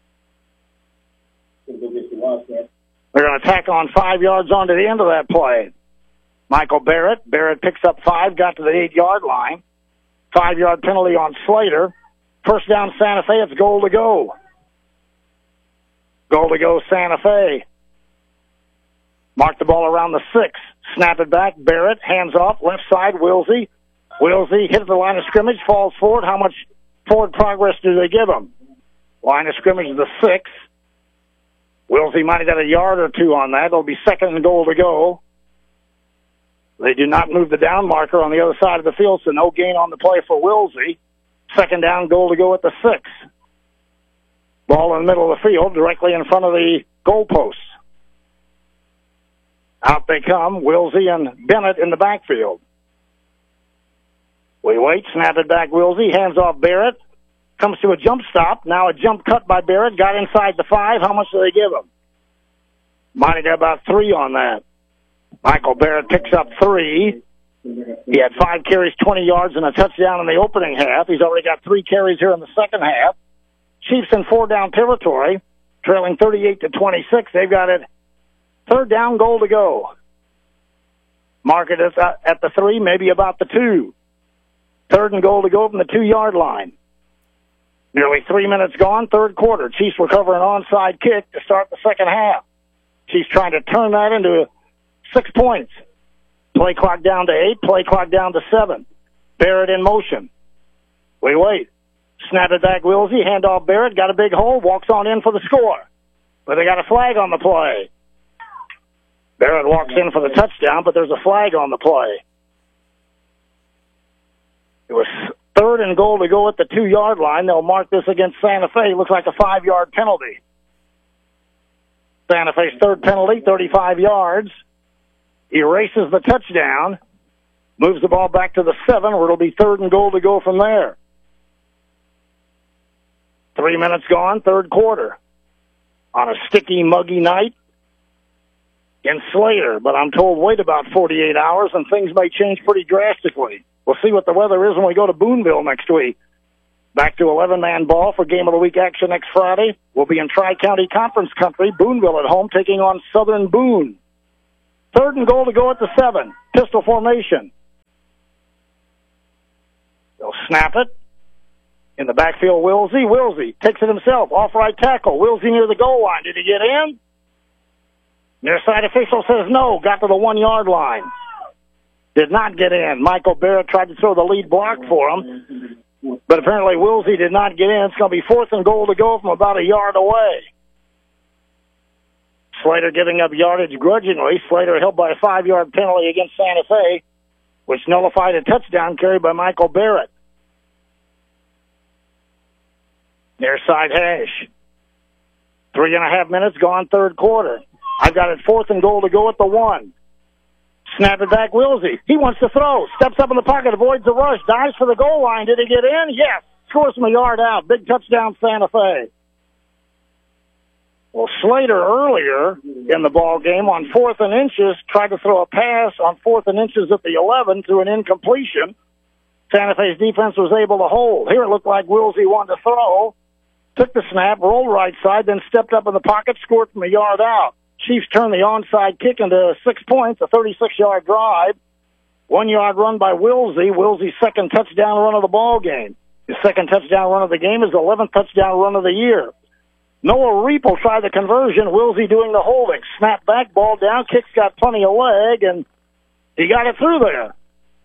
They're going to tack on five yards onto the end of that play. Michael Barrett. Barrett picks up five, got to the eight-yard line. Five-yard penalty on Slater. First down, Santa Fe. It's goal to go. Goal to go, Santa Fe. Mark the ball around the six. Snap it back. Barrett, hands off, left side, Wilsey. Wilsey hits the line of scrimmage, falls forward. How much forward progress do they give him? Line of scrimmage is the six. Wilsey might have got a yard or two on that. It'll be second and goal to go. They do not move the down marker on the other side of the field, so no gain on the play for Wilsey. Second down, goal to go at the six. Ball in the middle of the field, directly in front of the goalposts. Out they come, Wilsey and Bennett in the backfield. We wait, snap it back, Wilsey, hands off Barrett. Comes to a jump stop. Now a jump cut by Barrett. Got inside the five. How much do they give him? Might have got about three on that. Michael Barrett picks up three. He had five carries, twenty yards, and a touchdown in the opening half. He's already got three carries here in the second half. Chiefs in four-down territory, trailing thirty-eight to twenty-six. They've got it third down, goal to go. Mark it at the three, maybe about the two. Third and goal to go from the two-yard line. Nearly three minutes gone, third quarter. Chiefs recover an onside kick to start the second half. Chiefs trying to turn that into six points. Play clock down to eight, play clock down to seven. Barrett in motion. We wait. Snap it back, Wilsey, hand off Barrett, got a big hole, walks on in for the score. But they got a flag on the play. Barrett walks in for the touchdown, but there's a flag on the play. It was third and goal to go at the two-yard line. They'll mark this against Santa Fe. Looks like a five-yard penalty. Santa Fe's third penalty, thirty-five yards. Erases the touchdown. Moves the ball back to the seven, where it'll be third and goal to go from there. Three minutes gone, third quarter. On a sticky, muggy night in Slater. But I'm told wait about forty-eight hours and things may change pretty drastically. We'll see what the weather is when we go to Boonville next week. Back to eleven-man ball for Game of the Week action next Friday. We'll be in Tri-County Conference country. Boonville at home taking on Southern Boone. Third and goal to go at the seven. Pistol formation. They'll snap it. In the backfield, Wilsey. Wilsey takes it himself. Off right tackle. Wilsey near the goal line. Did he get in? Near side official says no. Got to the one-yard line. Did not get in. Michael Barrett tried to throw the lead block for him. But apparently Wilsey did not get in. It's going to be fourth and goal to go from about a yard away. Slater giving up yardage grudgingly. Slater held by a five-yard penalty against Santa Fe, which nullified a touchdown carry by Michael Barrett. Near side hash. Three and a half minutes gone, third quarter. I've got it fourth and goal to go at the one. Snap it back, Wilsey. He wants to throw. Steps up in the pocket, avoids the rush, dives for the goal line. Did he get in? Yes. Scores from a yard out. Big touchdown, Santa Fe. Well, Slater earlier in the ball game on fourth and inches tried to throw a pass on fourth and inches at the eleven to an incompletion. Santa Fe's defense was able to hold. Here it looked like Wilsey wanted to throw. Took the snap, rolled right side, then stepped up in the pocket, scored from a yard out. Chiefs turned the onside kick into six points, a thirty-six-yard drive. One-yard run by Wilsey. Wilsey's second touchdown run of the ball game. His second touchdown run of the game is the eleventh touchdown run of the year. Noah Reap will try the conversion. Wilsey doing the holding. Snap back, ball down. Kick's got plenty of leg, and he got it through there.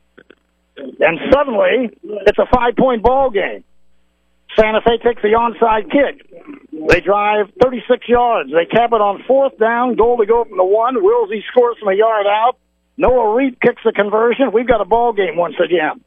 And suddenly, it's a five-point ball game. Santa Fe takes the onside kick. They drive thirty-six yards. They cap it on fourth down, goal to go from the one. Wilsey scores from a yard out. Noah Reap kicks the conversion. We've got a ball game once again.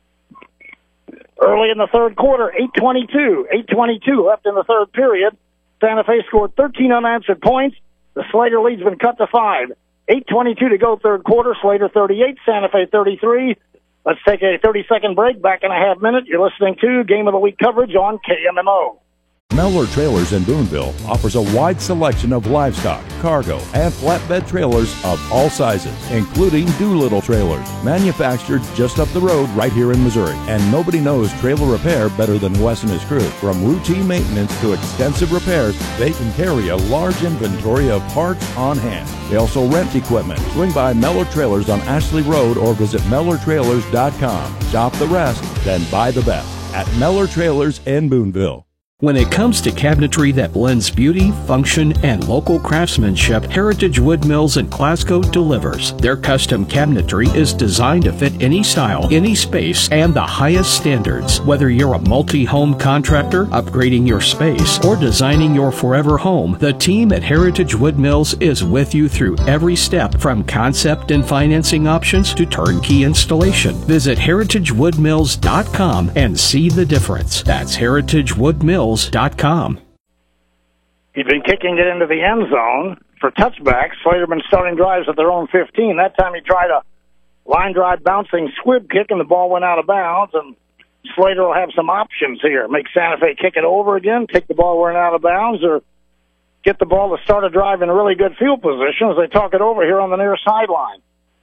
Early in the third quarter, eight twenty-two. eight twenty-two left in the third period. Santa Fe scored thirteen unanswered points. The Slater lead's been cut to five. eight twenty-two to go third quarter. Slater thirty-eight, Santa Fe thirty-three. Let's take a thirty-second break. Back in a half minute. You're listening to Game of the Week coverage on K M M O. Mellor Trailers in Boonville offers a wide selection of livestock, cargo, and flatbed trailers of all sizes, including Doolittle trailers, manufactured just up the road right here in Missouri. And nobody knows trailer repair better than Wes and his crew. From routine maintenance to extensive repairs, they can carry a large inventory of parts on hand. They also rent equipment. Swing by Mellor Trailers on Ashley Road or visit Mellor Trailers dot com. Shop the rest, then buy the best at Mellor Trailers in Boonville. When it comes to cabinetry that blends beauty, function, and local craftsmanship, Heritage Wood Mills in Glasgow delivers. Their custom cabinetry is designed to fit any style, any space, and the highest standards. Whether you're a multi-home contractor, upgrading your space, or designing your forever home, the team at Heritage Wood Mills is with you through every step, from concept and financing options to turnkey installation. Visit heritage wood mills dot com and see the difference. That's heritage wood mills dot com. He's been kicking it into the end zone for touchbacks. Slater been starting drives at their own fifteen. That time he tried a line drive bouncing squib kick, and the ball went out of bounds. And Slater will have some options here. Make Santa Fe kick it over again, take the ball went out of bounds, or get the ball to start a drive in a really good field position as they talk it over here on the near sideline.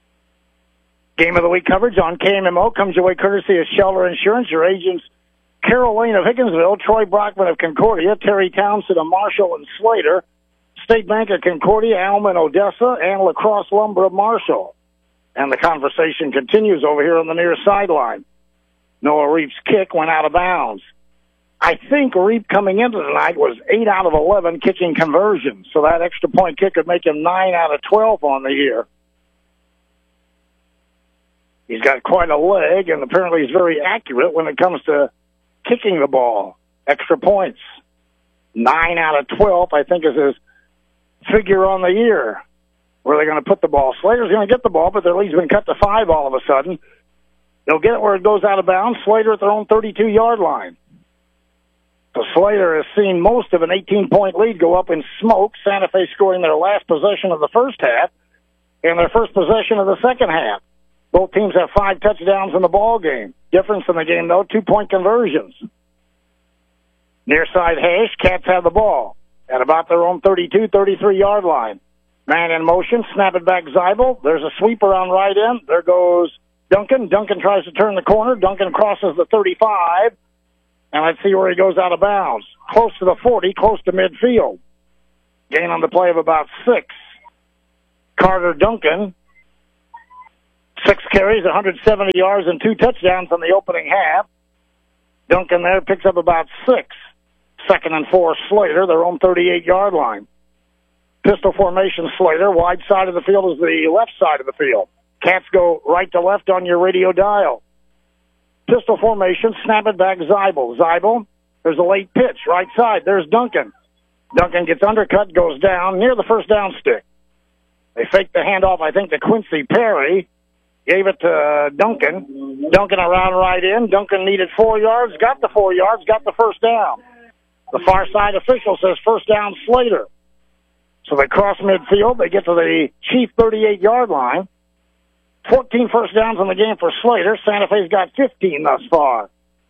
Game of the Week coverage on K M M O comes your way courtesy of Shelter Insurance, your agents Carol Lane of Higginsville, Troy Brockman of Concordia, Terry Townsend of Marshall and Slater, State Bank of Concordia, Alma, Odessa, and La Crosse Lumber of Marshall. And the conversation continues over here on the near sideline. Noah Reap's kick went out of bounds. I think Reap coming into tonight was eight out of eleven kicking conversions, so that extra point kick could make him nine out of twelve on the year. He's got quite a leg, and apparently he's very accurate when it comes to kicking the ball. Extra points. nine out of twelve, I think, is his figure on the year. Where are they going to put the ball? Slater's going to get the ball, but their lead's been cut to five all of a sudden. They'll get it where it goes out of bounds. Slater at their own thirty-two-yard line. So Slater has seen most of an eighteen-point lead go up in smoke. Santa Fe scoring their last possession of the first half and their first possession of the second half. Both teams have five touchdowns in the ball game. Difference in the game, though, two-point conversions. Near side hash, Cats have the ball at about their own thirty-two, thirty-three-yard line. Man in motion, snap it back Zeibel. There's a sweeper on right end. There goes Duncan. Duncan tries to turn the corner. Duncan crosses the thirty-five. And let's see where he goes out of bounds. Close to the forty, close to midfield. Gain on the play of about six. Carter Duncan, six carries, one hundred seventy yards, and two touchdowns in the opening half. Duncan there picks up about six. Second and four, Slater, their own thirty-eight-yard line. Pistol formation, Slater. Wide side of the field is the left side of the field. Cats go right to left on your radio dial. Pistol formation, snap it back, Zeibel. Zeibel, there's a late pitch, right side. There's Duncan. Duncan gets undercut, goes down near the first down stick. They faked the handoff, I think, to Quincy Perry. Gave it to uh, Duncan. Duncan around right in. Duncan needed four yards, got the four yards, got the first down. The far side official says first down, Slater. So they cross midfield. They get to the Chief thirty-eight-yard line. fourteen first downs in the game for Slater. Santa Fe's got fifteen thus far.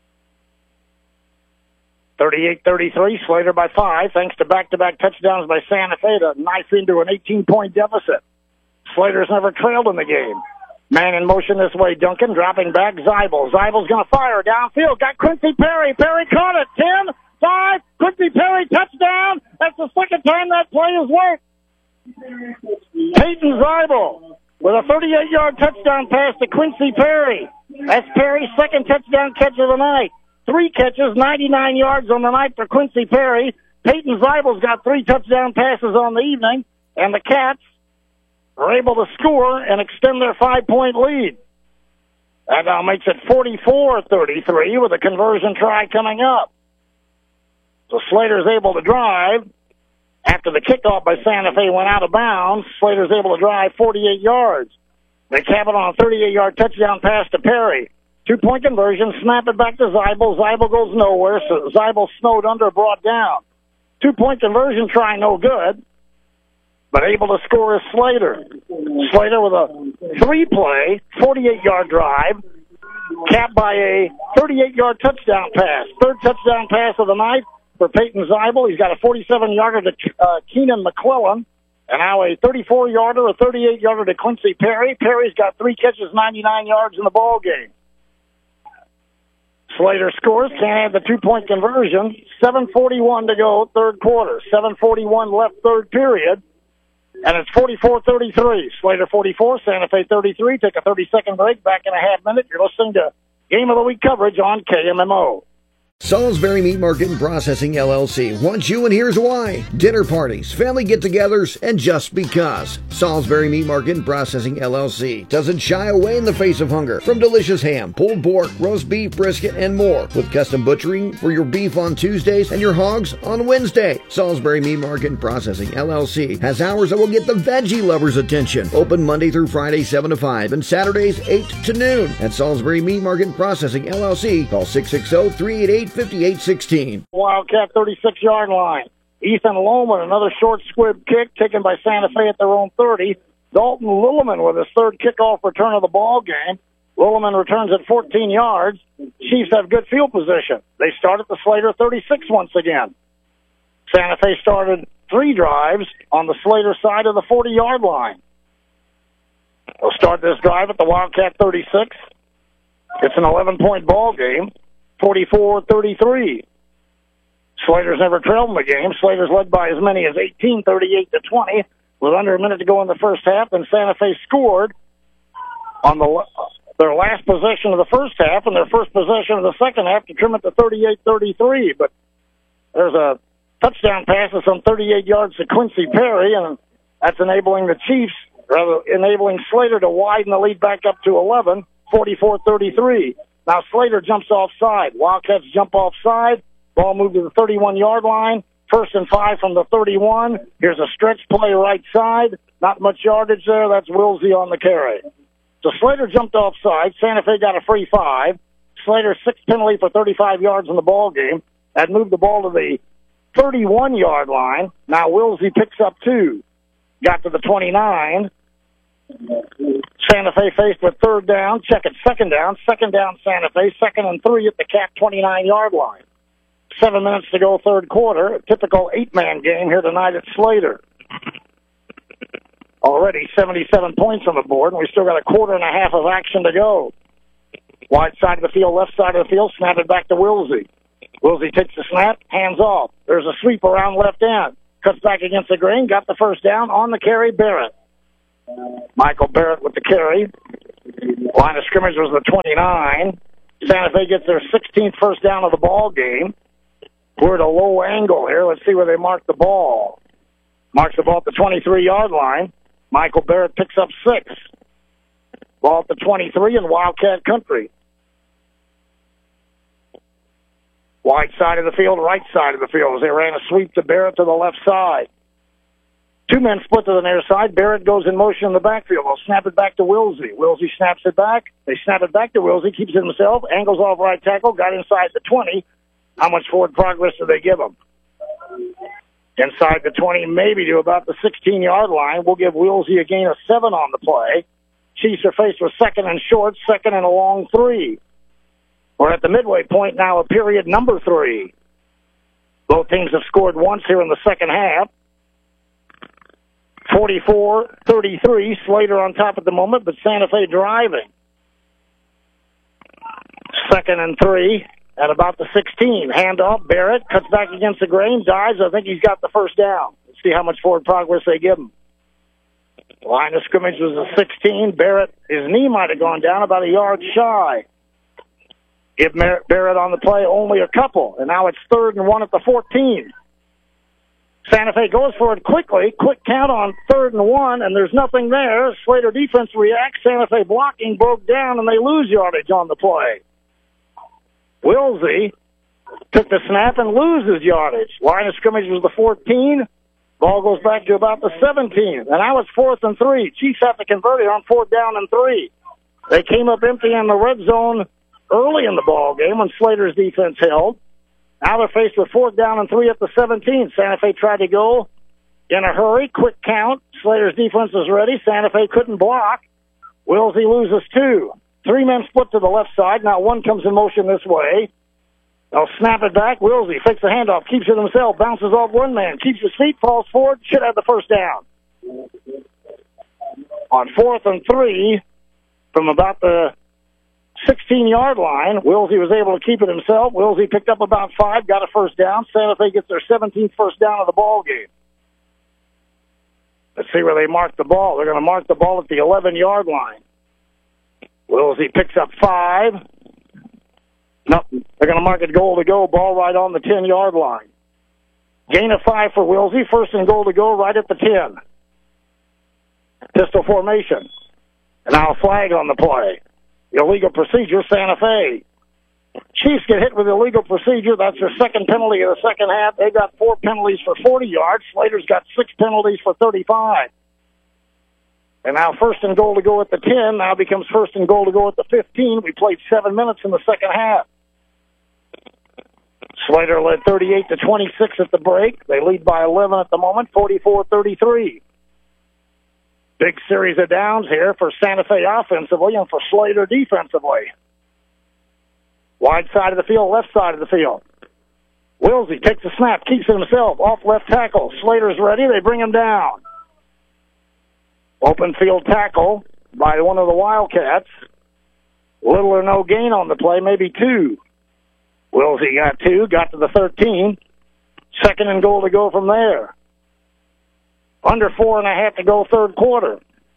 thirty-eight thirty-three, Slater by five, thanks to back-to-back touchdowns by Santa Fe to knife into an eighteen-point deficit. Slater's never trailed in the game. Man in motion this way, Duncan dropping back, Zeibel. Zeibel's going to fire downfield. Got Quincy Perry. Perry caught it. ten, five, Quincy Perry, touchdown. That's the second time that play has worked. Peyton Zeibel with a thirty-eight-yard touchdown pass to Quincy Perry. That's Perry's second touchdown catch of the night. Three catches, ninety-nine yards on the night for Quincy Perry. Peyton Zeibel's got three touchdown passes on the evening, and the Cats are able to score and extend their five-point lead. That now makes it forty-four thirty-three with a conversion try coming up. So Slater's able to drive. After the kickoff by Santa Fe went out of bounds, Slater's able to drive forty-eight yards. They cap it on a thirty-eight-yard touchdown pass to Perry. Two-point conversion, snap it back to Zeibel. Zeibel goes nowhere, so Zeibel snowed under, brought down. Two-point conversion try, no good, but able to score is Slater. Slater with a three-play, forty-eight-yard drive, capped by a thirty-eight-yard touchdown pass. Third touchdown pass of the night for Peyton Zeibel. He's got a forty-seven-yarder to uh, Keenan McClellan, and now a thirty-four-yarder, a thirty-eight-yarder to Quincy Perry. Perry's got three catches, ninety-nine yards in the ball game. Slater scores, can't have the two-point conversion. seven forty-one to go, third quarter. seven forty-one left, third period. And it's forty-four thirty-three. Slater forty-four, Santa Fe thirty-three. Take a thirty-second break, back in a half minute. You're listening to Game of the Week coverage on K M M O. Salisbury Meat Market and Processing, L L C wants you, and here's why. Dinner parties, family get-togethers, and just because. Salisbury Meat Market and Processing, L L C doesn't shy away in the face of hunger. From delicious ham, pulled pork, roast beef, brisket, and more. With custom butchering for your beef on Tuesdays and your hogs on Wednesday. Salisbury Meat Market and Processing, L L C has hours that will get the veggie lovers' attention. Open Monday through Friday, seven to five, and Saturdays, eight to noon. At Salisbury Meat Market and Processing, L L C, call six six zero, three eight eight, five eight one six. Wildcat thirty-six-yard line. Ethan Lohman, another short squib kick taken by Santa Fe at their own thirty. Dalton Lilleman with his third kickoff return of the ball game. Lilleman returns at fourteen yards. Chiefs have good field position. They start at the Slater thirty-six once again. Santa Fe started three drives on the Slater side of the forty-yard line. They'll start this drive at the Wildcat thirty-six. It's an eleven-point ball game. forty-four thirty-three. Slater's never trailed in the game. Slater's led by as many as eighteen, thirty-eight to twenty, with under a minute to go in the first half, and Santa Fe scored on the their last possession of the first half and their first possession of the second half to trim it to thirty-eight thirty-three. But there's a touchdown pass of some thirty-eight yards to Quincy Perry, and that's enabling the Chiefs, rather enabling Slater to widen the lead back up to eleven, forty-four thirty-three. Now Slater jumps offside. Wildcats jump offside. Ball moved to the thirty-one-yard line. First and five from the thirty-one. Here's a stretch play right side. Not much yardage there. That's Wilsey on the carry. So Slater jumped offside. Santa Fe got a free five. Slater's sixth penalty for thirty-five yards in the ball game. That moved the ball to the thirty-one-yard line. Now Wilsey picks up two. Got to the twenty-nine. Santa Fe faced with third down. Check it, second down. Second down, Santa Fe. Second and three at the Cat twenty-nine-yard line. Seven minutes to go, third quarter. A typical eight-man game here tonight at Slater. Already seventy-seven points on the board, and we still got a quarter and a half of action to go. Wide side of the field, left side of the field, snap it back to Wilsey. Wilsey takes the snap, hands off. There's a sweep around left end. Cuts back against the grain, got the first down on the carry, Barrett. Michael Barrett with the carry. Line of scrimmage was the twenty-nine. Santa Fe gets their sixteenth first down of the ball game. We're at a low angle here. Let's see where they mark the ball. Marks the ball at the twenty-three-yard line. Michael Barrett picks up six. Ball at the twenty-three in Wildcat country. Wide side of the field, right side of the field as they ran a sweep to Barrett to the left side. Two men split to the near side. Barrett goes in motion in the backfield. They'll snap it back to Wilsey. Wilsey snaps it back. They snap it back to Wilsey, keeps it himself, angles off right tackle, got inside the twenty. How much forward progress do they give him? Inside the twenty, maybe to about the sixteen-yard line. We'll give Wilsey a gain of seven on the play. Chiefs are faced with second and short, second and a long three. We're at the midway point now of period number three. Both teams have scored once here in the second half. forty-four thirty-three, Slater on top at the moment, but Santa Fe driving. Second and three at about the sixteen. Handoff, Barrett cuts back against the grain, dives. I think he's got the first down. Let's see how much forward progress they give him. Line of scrimmage was a sixteen. Barrett, his knee might have gone down about a yard shy. Give Barrett on the play only a couple, and now it's third and one at the fourteen. Santa Fe goes for it quickly. Quick count on third and one, and there's nothing there. Slater defense reacts. Santa Fe blocking broke down, and they lose yardage on the play. Wilsey took the snap and loses yardage. Line of scrimmage was the fourteen. Ball goes back to about the seventeen. And now it's fourth and three. Chiefs have to convert it on fourth down and three. They came up empty in the red zone early in the ball game when Slater's defense held. Now they're faced with fourth down and three at the seventeen. Santa Fe tried to go in a hurry. Quick count. Slater's defense is ready. Santa Fe couldn't block. Wilsey loses two. Three men split to the left side. Now one comes in motion this way. They'll snap it back. Wilsey fakes the handoff, keeps it himself, bounces off one man, keeps his feet, falls forward, should have the first down. On fourth and three, from about the sixteen-yard line, Wilsey was able to keep it himself. Wilsey picked up about five, got a first down. Santa Fe gets their seventeenth first down of the ball game. Let's see where they mark the ball. They're going to mark the ball at the eleven-yard line. Wilsey picks up five. No, they're going to mark it goal to go. Ball right on the ten-yard line. Gain of five for Wilsey. First and goal to go right at the ten. Pistol formation. And now a flag on the play. Illegal procedure, Santa Fe. Chiefs get hit with illegal procedure. That's their second penalty of the second half. They got four penalties for forty yards. Slater's got six penalties for thirty-five. And now first and goal to go at the ten. Now becomes first and goal to go at the fifteen. We played seven minutes in the second half. Slater led thirty-eight to twenty-six at the break. They lead by eleven at the moment, forty-four thirty-three. Big series of downs here for Santa Fe offensively and for Slater defensively. Wide side of the field, left side of the field. Wilsey takes the snap, keeps it himself, off left tackle. Slater's ready, they bring him down. Open field tackle by one of the Wildcats. Little or no gain on the play, maybe two. Wilsey got two, got to the thirteen. Second and goal to go from there. Under four and a half to go third quarter.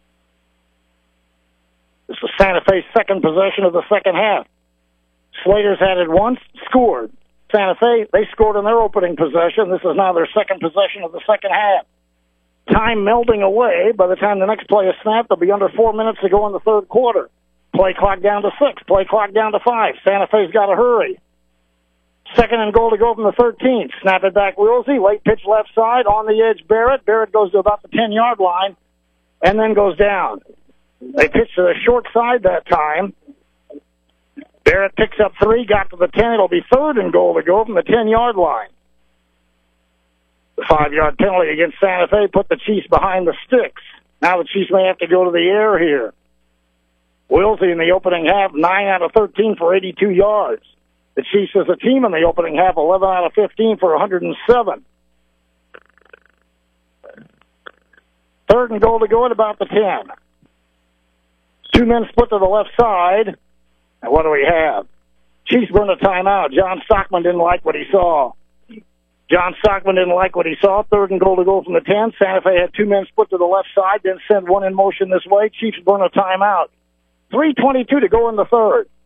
This is Santa Fe's second possession of the second half. Slater's had it once, scored. Santa Fe, they scored in their opening possession. This is now their second possession of the second half. Time melding away. By the time the next play is snapped, there'll be under four minutes to go in the third quarter. Play clock down to six. Play clock down to five. Santa Fe's got to hurry. Second and goal to go from the thirteenth. Snap it back, Wilsey. Late pitch left side. On the edge, Barrett. Barrett goes to about the ten-yard line and then goes down. They pitch to the short side that time. Barrett picks up three, got to the ten. It'll be third and goal to go from the ten-yard line. The five-yard penalty against Santa Fe put the Chiefs behind the sticks. Now the Chiefs may have to go to the air here. Wilsey in the opening half, nine out of thirteen for eighty-two yards. The Chiefs as a team in the opening half, eleven out of fifteen for one hundred seven. Third and goal to go at about the ten. Two men split to the left side. And what do we have? Chiefs burn a timeout. John Stockman didn't like what he saw. John Stockman didn't like what he saw. Third and goal to go from the ten. Santa Fe had two men split to the left side, then sent one in motion this way. Chiefs burn a timeout. three twenty-two to go in the third.